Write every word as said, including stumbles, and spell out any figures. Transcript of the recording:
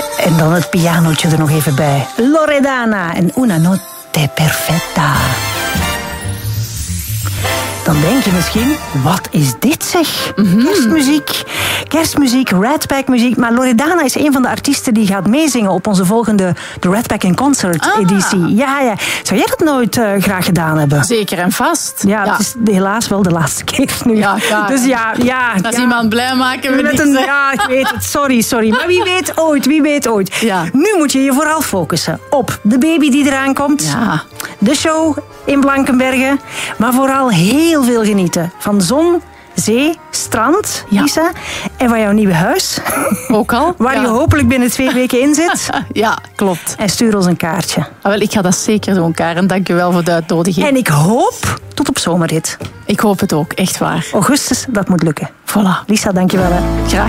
En dan het pianootje er nog even bij. Loredana en Una notte perfetta. Dan denk je misschien, wat is dit zeg? Mm-hmm. Kerstmuziek, kerstmuziek, Redback muziek. Maar Loredana is een van de artiesten die gaat meezingen op onze volgende The Redback in Concert ah. editie. Ja, ja. Zou jij dat nooit uh, graag gedaan hebben? Zeker en vast. Ja, ja, het is helaas wel de laatste keer nu. Ja, ja. Dus ja, ja. Als ja. iemand blij maken we Met niet een, ja, ik weet het. Sorry, sorry. Maar wie weet ooit, wie weet ooit. Ja. Nu moet je je vooral focussen op de baby die eraan komt. Ja. De show in Blankenberge. Maar vooral heel veel genieten van zon, zee, strand, Lisa. Ja. En van jouw nieuwe huis. Ook al. Waar ja. je hopelijk binnen twee weken in zit. Ja, klopt. En stuur ons een kaartje. Ah, wel, ik ga dat zeker doen, Karen. Dank je wel voor de uitnodiging. En ik hoop tot op zomerrit. Ik hoop het ook, echt waar. Augustus, dat moet lukken. Voilà. Lisa, dank je wel. Hè. Graag.